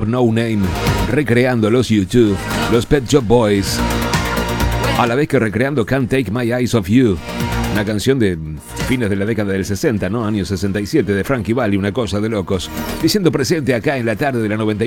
No Name, recreando los U2, los Pet Shop Boys, a la vez que recreando Can't Take My Eyes Off You, una canción de fines de la década del 60, ¿no? Años 67, de Frankie Valli, una cosa de locos, diciendo presente acá en la tarde de la 90.